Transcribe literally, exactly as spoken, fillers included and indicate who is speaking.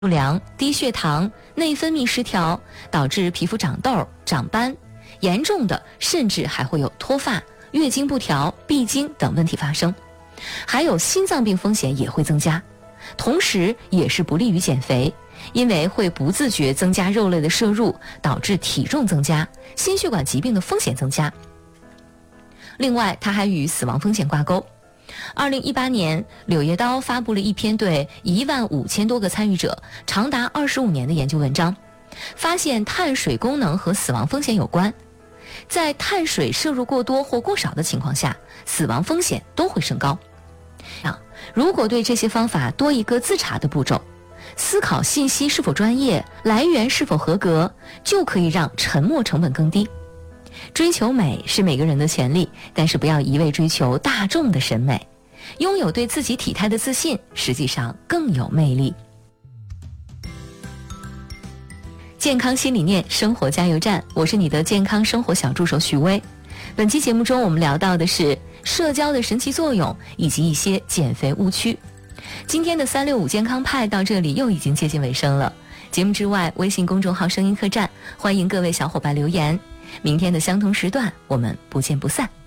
Speaker 1: 不良、低血糖、内分泌失调，导致皮肤长痘、长斑，严重的甚至还会有脱发、月经不调、闭经等问题发生。还有心脏病风险也会增加，同时也是不利于减肥，因为会不自觉增加肉类的摄入，导致体重增加，心血管疾病的风险增加。另外，它还与死亡风险挂钩。二零一八年，柳叶刀发布了一篇对一万五千多个参与者长达二十五年的研究文章，发现碳水功能和死亡风险有关。在碳水摄入过多或过少的情况下，死亡风险都会升高。如果对这些方法多一个自查的步骤，思考信息是否专业，来源是否合格，就可以让沉没成本更低。追求美是每个人的权利，但是不要一味追求大众的审美，拥有对自己体态的自信，实际上更有魅力。健康新理念，生活加油站，我是你的健康生活小助手许巍。本期节目中，我们聊到的是社交的神奇作用以及一些减肥误区。今天的三六五健康派到这里又已经接近尾声了。节目之外，微信公众号声音客栈，欢迎各位小伙伴留言。明天的相同时段，我们不见不散。